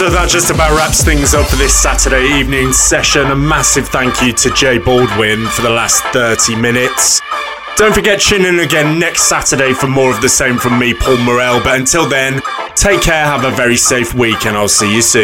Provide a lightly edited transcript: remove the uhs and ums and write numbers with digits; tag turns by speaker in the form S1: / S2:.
S1: that just about wraps things up for this Saturday evening session. A massive thank you to Jay Baldwin for the last 30 minutes. Don't forget, tune in again next Saturday for more of the same from me, Paul Morell. But until then, take care, have a very safe week, and I'll see you soon.